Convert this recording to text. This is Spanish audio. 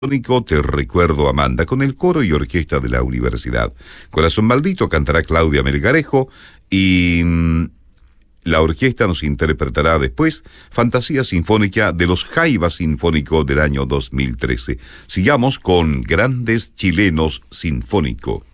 Sinfónico Te Recuerdo Amanda, con el coro y orquesta de la universidad. Corazón Maldito cantará Claudia Melgarejo y la orquesta nos interpretará después Fantasía Sinfónica de los Jaivas Sinfónico del año 2013. Sigamos con Grandes Chilenos Sinfónico.